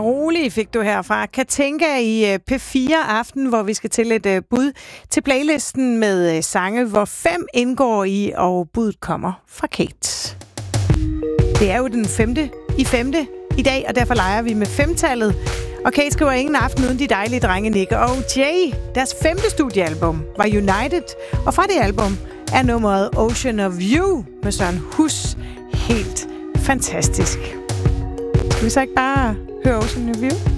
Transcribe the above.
rolig fik du herfra. Katinka i P4 Aften, hvor vi skal til et bud til playlisten med sange, hvor 5 indgår i, og budet kommer fra Kate. Det er jo den 5. i dag, og derfor leger vi med 5-tallet. Og Kate skriver ingen aften uden de dejlige drenge Nick og Jay. Deres 5. studiealbum var United, og fra det album er nummeret Ocean of You med Søren Hus helt fantastisk. Skal vi så ikke bare høre Ocean of You?